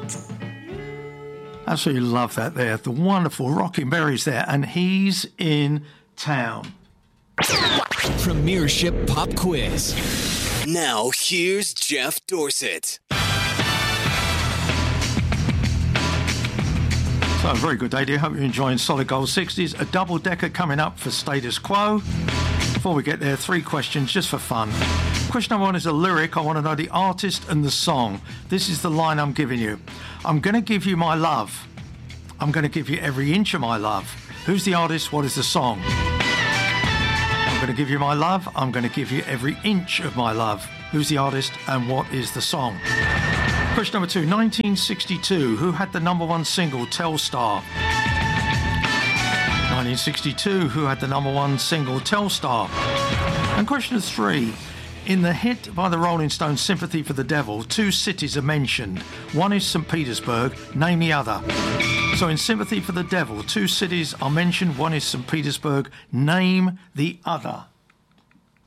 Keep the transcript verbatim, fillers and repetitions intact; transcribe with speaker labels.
Speaker 1: Absolutely love that there. The wonderful Rocking Berries there. And he's in town.
Speaker 2: Premiership Pop Quiz.
Speaker 3: Now, here's Jeff Dorsett.
Speaker 1: So, a very good day, dear. Hope you're enjoying Solid Gold sixties. A double-decker coming up for Status Quo. Before we get there, three questions just for fun. Question number one is a lyric. I want to know the artist and the song. This is the line I'm giving you. I'm going to give you my love. I'm going to give you every inch of my love. Who's the artist? What is the song? I'm going to give you my love. I'm going to give you every inch of my love. Who's the artist and what is the song? Question number two, nineteen sixty-two. Who had the number one single, Telstar? nineteen sixty-two. Who had the number one single, Telstar? And question three. In the hit by the Rolling Stones, Sympathy for the Devil, two cities are mentioned. One is Saint Petersburg. Name the other. So in Sympathy for the Devil, two cities are mentioned. One is Saint Petersburg. Name the other.